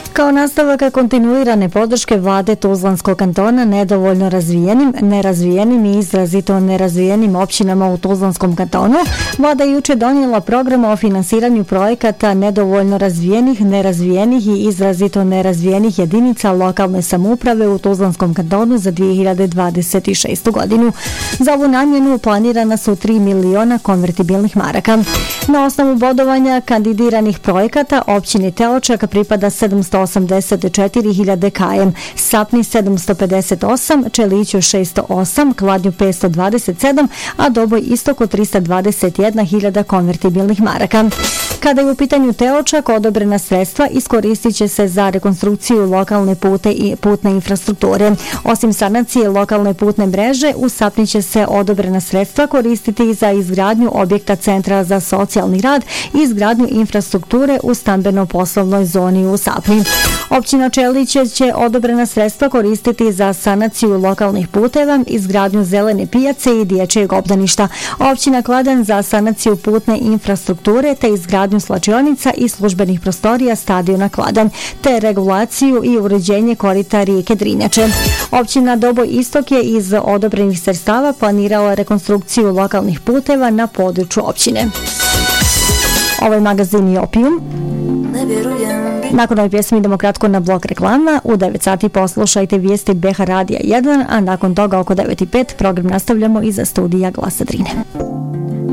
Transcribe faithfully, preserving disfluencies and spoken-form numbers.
Kao nastavak kontinuirane podrške vlade Tuzlanskog kantona nedovoljno razvijenim, nerazvijenim i izrazito nerazvijenim općinama u Tuzlanskom kantonu, vlada je juče donijela program o finansiranju projekata nedovoljno razvijenih, nerazvijenih i izrazito nerazvijenih jedinica lokalne samouprave u Tuzlanskom kantonu za dvije hiljade dvadeset šestu godinu. Za ovu namjenu planirana su tri miliona konvertibilnih maraka. Na osnovu bodovanja kandidiranih projekata općini Teočak pripada sedamsto osamdeset četiri hiljade km, Sapni sedamsto pedeset osam, Čeliću šesto osam, Kladnju petsto dvadeset sedam, a Doboj Istoku trista dvadeset jedna hiljada konvertibilnih maraka. Kada je u pitanju Teočak, odobrena sredstva iskoristit će se za rekonstrukciju lokalne pute i putne infrastrukture. Osim sanacije lokalne putne mreže, u Sapni će se odobrena sredstva koristiti za izgradnju objekta Centra za socijalni rad i izgradnju infrastrukture u stambeno-poslovnoj zoni u Sapni. Općina Čeliće će odobrena sredstva koristiti za sanaciju lokalnih puteva, izgradnju zelene pijace i dječjeg obdaništa. Općina Kladanj za sanaciju putne infrastrukture te izgradnju slačionica i službenih prostorija stadiona Kladanj, te regulaciju i uređenje korita rijeke Drinjače. Općina Doboj Istok je iz odobrenih sredstava planirala rekonstrukciju lokalnih puteva na području općine. Ovaj magazin je Opium. Nakon ove pjesme idemo kratko na blok reklama. U devet sati poslušajte vijesti B H Radija jedan, a nakon toga oko devet i pet program nastavljamo iza studija Glasa Drine.